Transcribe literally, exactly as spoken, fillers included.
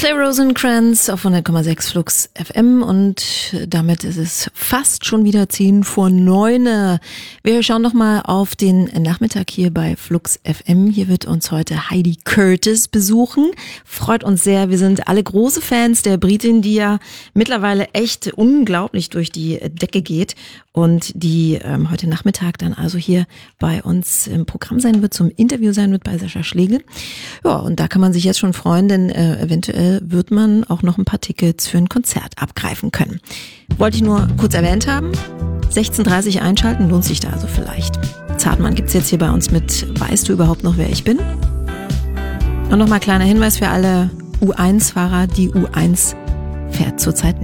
Claire Rosencrantz auf hundert Komma sechs Flux F M und damit ist es fast schon wieder zehn vor neun. Wir schauen noch mal auf den Nachmittag hier bei Flux F M. Hier wird uns heute Heidi Curtis besuchen. Freut uns sehr. Wir sind alle große Fans der Britin, die ja mittlerweile echt unglaublich durch die Decke geht und die ähm, heute Nachmittag dann also hier bei uns im Programm sein wird, zum Interview sein wird bei Sascha Schlegel. Ja, und da kann man sich jetzt schon freuen, denn äh, eventuell wird man auch noch ein paar Tickets für ein Konzert abgreifen können. Wollte ich nur kurz erwähnt haben. sechzehn Uhr dreißig einschalten, lohnt sich da also vielleicht. Zartmann gibt's jetzt hier bei uns mit Weißt du überhaupt noch, wer ich bin? Und nochmal kleiner Hinweis für alle U eins Fahrer, die U eins fährt zurzeit nicht.